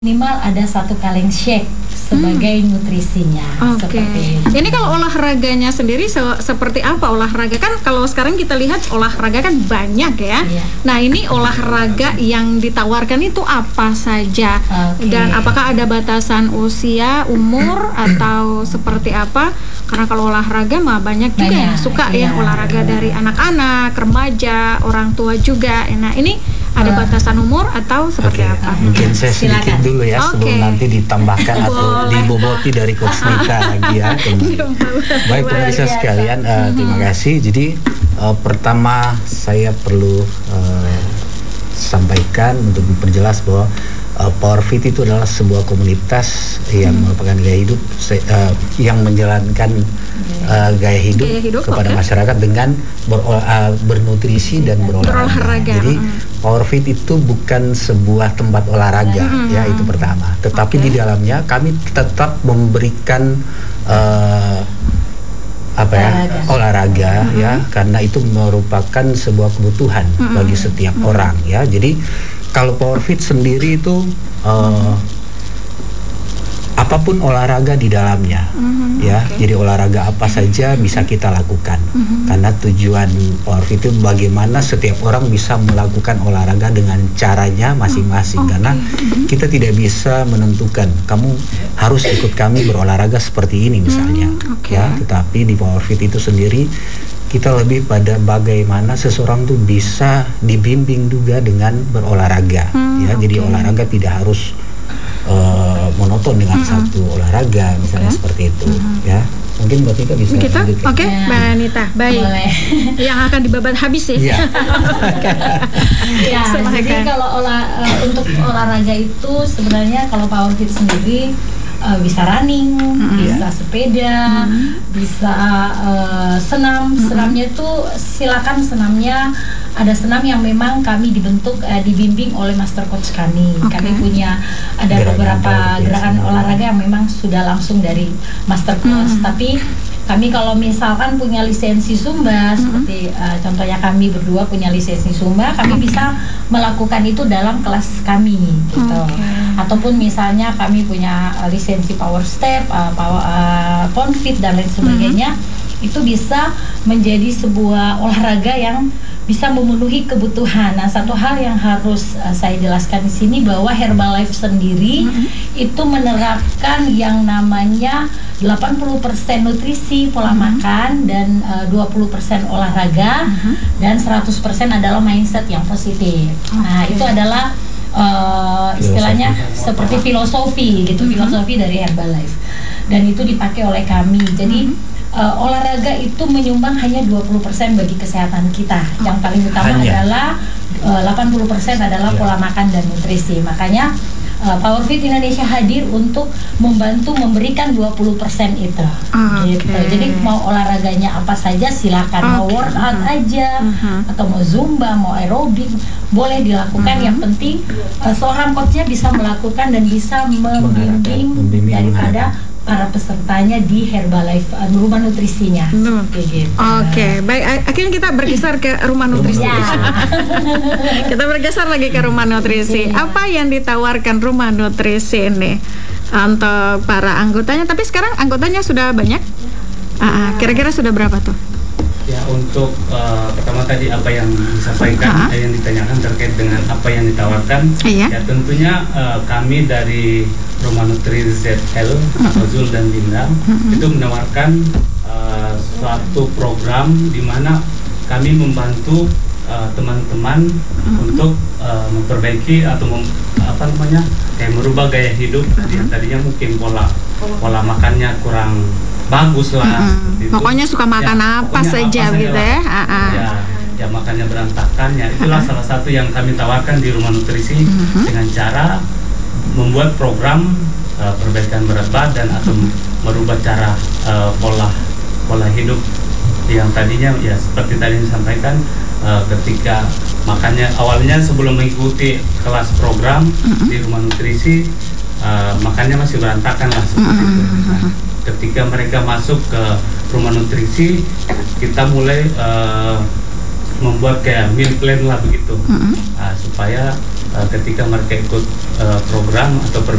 minimal ada 1 kaleng shake sebagai nutrisinya. Oke. Seperti itu. Ini kalau olahraganya sendiri seperti apa olahraga? Kan kalau sekarang kita lihat olahraga kan banyak ya. Iya. Nah, ini olahraga yang ditawarkan itu apa saja? Oke. Dan apakah ada batasan usia, umur atau seperti apa? Karena kalau olahraga mah banyak juga yang suka iya. ya olahraga dari anak-anak, remaja, orang tua juga. Nah, ini ada batasan umur atau seperti apa? Mungkin saya sedikit Silakan. dulu ya sebelum nanti ditambahkan atau diboboti dari Coach Nita lagi ya. Baik pemirsa sekalian, terima kasih. Jadi pertama saya perlu sampaikan untuk memperjelas bahwa Power Fit itu adalah sebuah komunitas yang merupakan gaya hidup yang menjalankan gaya hidup kepada masyarakat dengan bernutrisi dan berolahraga. Jadi Power Fit itu bukan sebuah tempat olahraga ya, itu pertama. Tetapi di dalamnya kami tetap memberikan olahraga ya, karena itu merupakan sebuah kebutuhan bagi setiap orang ya. Jadi kalau Power Fit sendiri itu apapun olahraga di dalamnya ya. Jadi olahraga apa saja bisa kita lakukan. Karena tujuan Power Fit itu bagaimana setiap orang bisa melakukan olahraga dengan caranya masing-masing. Karena kita tidak bisa menentukan kamu harus ikut kami berolahraga seperti ini misalnya ya. Tetapi di Power Fit itu sendiri kita lebih pada bagaimana seseorang tuh bisa dibimbing juga dengan berolahraga ya. Jadi olahraga tidak harus monoton dengan satu olahraga misalnya seperti itu ya. Mungkin Mbak Tika bisa lanjutkan. Oke, Mbak Nita. Baik. Boleh. Yang akan dibabat habis ya. Iya. Ya, jadi kalau untuk olahraga itu sebenarnya kalau Power Fit sendiri bisa running, bisa sepeda, bisa senam. Senamnya itu silakan senamnya ada senam yang memang kami dibimbing oleh master coach kami. Kami punya ada beberapa gerakan olahraga yang memang sudah langsung dari master coach. Tapi kami kalau misalkan punya lisensi Zumba, seperti contohnya kami berdua punya lisensi Zumba, kami bisa melakukan itu dalam kelas kami gitu. Ataupun misalnya kami punya lisensi Power Step, Pound Fit dan lain sebagainya, itu bisa menjadi sebuah olahraga yang bisa memenuhi kebutuhan. Nah, satu hal yang harus saya jelaskan di sini bahwa Herbalife sendiri itu menerapkan yang namanya 80% nutrisi pola makan dan 20% olahraga dan 100% adalah mindset yang positif. Nah, itu adalah istilahnya seperti filosofi gitu, filosofi dari Herbalife. Dan itu dipakai oleh kami. Jadi olahraga itu menyumbang hanya 20% bagi kesehatan kita. Yang paling utama adalah 80% adalah pola makan dan nutrisi. Makanya Power Fit Indonesia hadir untuk membantu memberikan 20% itu. Gitu. Jadi mau olahraganya apa saja silakan, mau workout aja atau mau zumba, mau aerobik boleh dilakukan. Yang penting seorang coachnya bisa melakukan dan bisa membimbing daripada para pesertanya di Herbalife rumah nutrisinya. Gitu. Baik. Akhirnya kita bergeser ke rumah nutrisi. Kita bergeser lagi ke rumah nutrisi. Apa yang ditawarkan rumah nutrisi ini untuk para anggotanya? Tapi sekarang anggotanya sudah banyak. Kira-kira sudah berapa tuh? Ya, untuk pertama tadi apa yang disampaikan, yang ditanyakan terkait dengan apa yang ditawarkan, ya tentunya kami dari Rumah Nutrisi ZL, Zul dan Linda itu menawarkan suatu program di mana kami membantu teman-teman untuk memperbaiki atau kayak merubah gaya hidup yang tadinya mungkin pola makannya kurang bagus lah. Pokoknya suka makan apa saja gitu ya. Ya makannya berantakan ya. Itulah salah satu yang kami tawarkan di Rumah Nutrisi dengan cara membuat program perbaikan berat badan atau merubah cara pola hidup yang tadinya ya seperti tadi disampaikan, ketika makannya awalnya sebelum mengikuti kelas program di Rumah Nutrisi makannya masih berantakan lah seperti itu. Nah, ketika mereka masuk ke Rumah Nutrisi, kita mulai membuat kayak meal plan lah begitu, supaya ketika mereka ikut program atau